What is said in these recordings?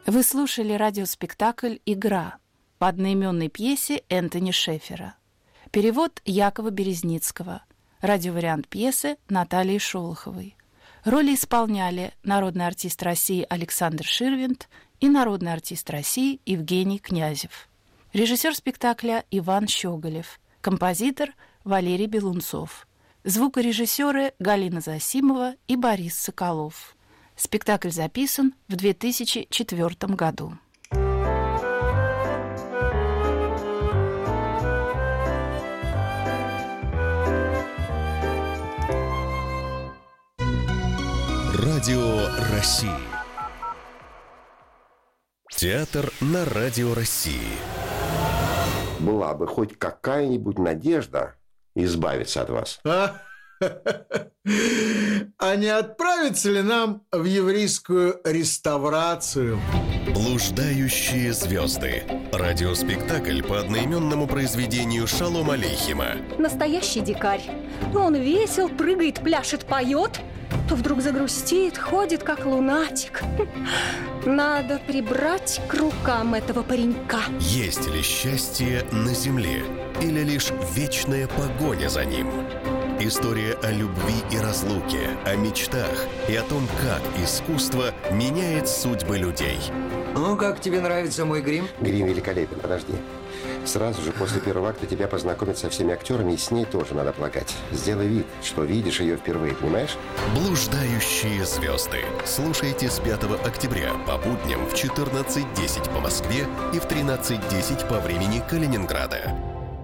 Вы слушали радиоспектакль «Игра» по одноименной пьесе Энтони Шефера. Перевод Якова Березницкого. Радиовариант пьесы Натальи Шолоховой. Роли исполняли народный артист России Александр Ширвинд и народный артист России Евгений Князев. Режиссер спектакля Иван Щеголев. Композитор Валерий Белунцов. Звукорежиссеры Галина Засимова и Борис Соколов. Спектакль записан в 2004 году. Радио России. Театр на Радио России. Была бы хоть какая-нибудь надежда избавиться от вас. А не отправиться ли нам в еврейскую реставрацию? «Блуждающие звезды». Радиоспектакль по одноименному произведению Шолома Алейхема. Настоящий дикарь. Он весел, прыгает, пляшет, поет, то вдруг загрустит, ходит как лунатик. Надо прибрать к рукам этого паренька. Есть ли счастье на земле или лишь вечная погоня за ним? История о любви и разлуке, о мечтах и о том, как искусство меняет судьбы людей. Ну, как тебе нравится мой грим? Грим великолепен, подожди. Сразу же после первого акта тебя познакомят со всеми актерами, и с ней тоже надо плакать. Сделай вид, что видишь ее впервые, понимаешь? «Блуждающие звезды». Слушайте с 5 октября по будням в 14:10 по Москве и в 13:10 по времени Калининграда.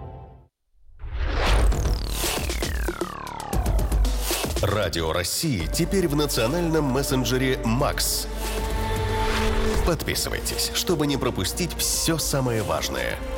Радио России теперь в национальном мессенджере «Макс». Подписывайтесь, чтобы не пропустить все самое важное.